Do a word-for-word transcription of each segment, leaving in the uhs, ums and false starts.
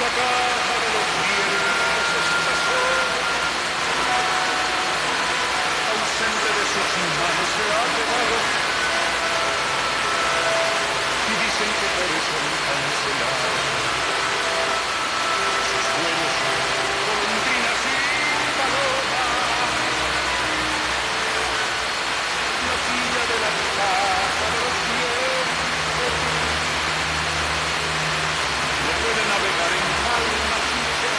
La caja de los vientos está sola, ausente de sus manos se ha quedado, y dicen que por eso han cancelado sus vuelos, golondrinas y palomas. La tía de la caja de los vientos no puede navegar en calma chicha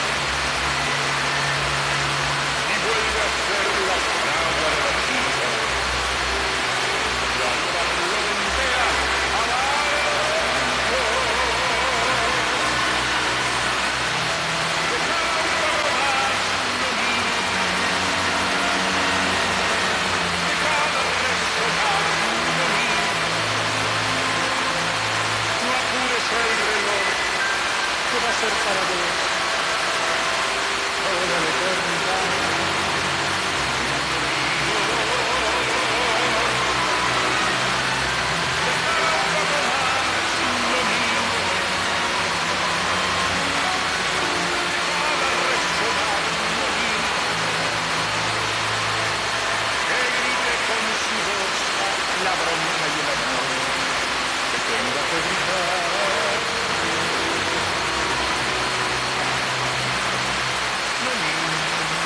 y vuelve a ser la fragua de la chica. La nueva florentea al alto. De cada un más no mira, de cada resonar no mira. No apures el reloj, que va a ser para vos toda la eternidad.